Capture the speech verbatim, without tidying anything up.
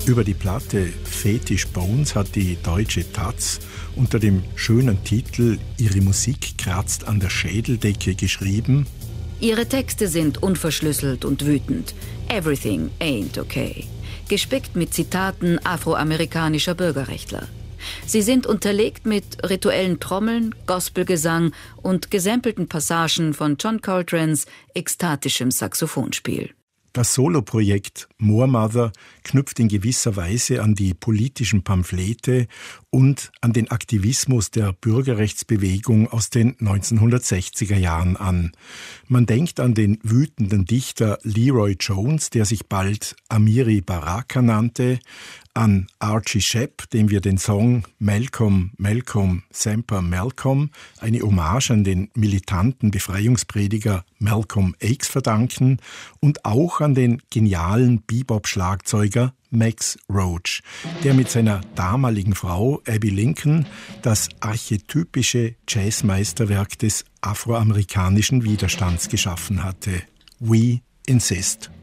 Über die Platte Fetish Bones hat die deutsche Taz unter dem schönen Titel »Ihre Musik kratzt an der Schädeldecke« geschrieben: Ihre Texte sind unverschlüsselt und wütend. Everything ain't okay. Gespickt mit Zitaten afroamerikanischer Bürgerrechtler. Sie sind unterlegt mit rituellen Trommeln, Gospelgesang und gesampelten Passagen von John Coltranes ekstatischem Saxophonspiel. Das Soloprojekt Moor Mother knüpft in gewisser Weise an die politischen Pamphlete und an den Aktivismus der Bürgerrechtsbewegung aus den neunzehnhundertsechziger Jahren an. Man denkt an den wütenden Dichter Leroy Jones, der sich bald Amiri Baraka nannte, an Archie Shepp, dem wir den Song Malcolm, Malcolm, Semper Malcolm, eine Hommage an den militanten Befreiungsprediger Malcolm X verdanken, und auch an den genialen Bebop-Schlagzeuger Max Roach, der mit seiner damaligen Frau Abby Lincoln das archetypische Jazzmeisterwerk des afroamerikanischen Widerstands geschaffen hatte. We Insist.